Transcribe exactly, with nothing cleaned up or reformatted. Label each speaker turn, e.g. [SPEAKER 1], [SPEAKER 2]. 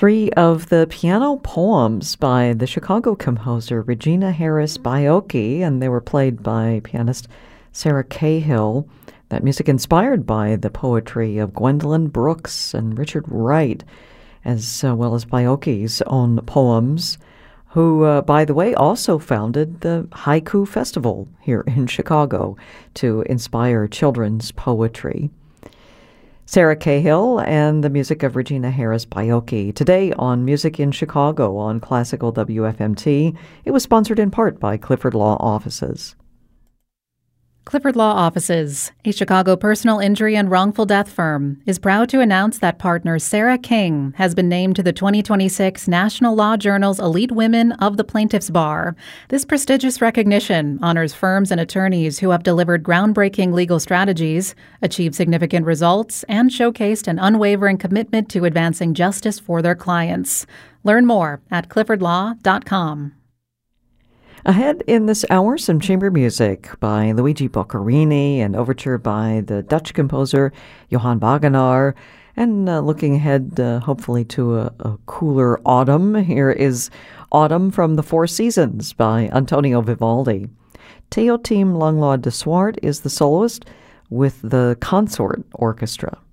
[SPEAKER 1] Three of the piano poems by the Chicago composer Regina Harris Baiocchi, and they were played by pianist Sarah Cahill. That music inspired by the poetry of Gwendolyn Brooks and Richard Wright, as uh, well as Baiocchi's own poems, who, uh, by the way, also founded the Haiku Festival here in Chicago to inspire children's poetry. Sarah Cahill and the music of Regina Harris Baiocchi. Today on Music in Chicago on Classical W F M T, it was sponsored in part by Clifford Law Offices.
[SPEAKER 2] Clifford Law Offices, a Chicago personal injury and wrongful death firm, is proud to announce that partner Sarah King has been named to the twenty twenty-six National Law Journal's Elite Women of the Plaintiffs' Bar. This prestigious recognition honors firms and attorneys who have delivered groundbreaking legal strategies, achieved significant results, and showcased an unwavering commitment to advancing justice for their clients. Learn more at clifford law dot com.
[SPEAKER 1] Ahead in this hour, some chamber music by Luigi Boccherini, an overture by the Dutch composer Johann Wagenaar, and uh, looking ahead, uh, hopefully, to a, a cooler autumn. Here is Autumn from the Four Seasons by Antonio Vivaldi. Théotime Langlois de Swart is the soloist with the Consort Orchestra.